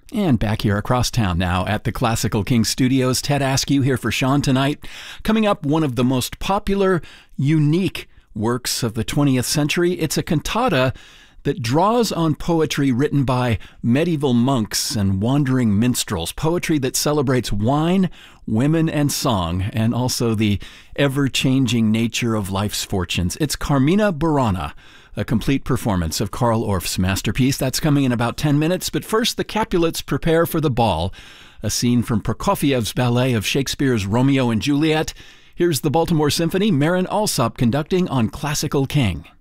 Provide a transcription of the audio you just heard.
And back here across town now at the Classical King Studios, Ted Askew here for Sean tonight. Coming up, one of the most popular, unique works of the 20th century. It's a cantata that draws on poetry written by medieval monks and wandering minstrels, poetry that celebrates wine, women, and song, and also the ever-changing nature of life's fortunes. It's Carmina Burana, a complete performance of Carl Orff's masterpiece. That's coming in about 10 minutes, but first the Capulets prepare for the ball, a scene from Prokofiev's ballet of Shakespeare's Romeo and Juliet. Here's the Baltimore Symphony, Marin Alsop conducting on Classical King.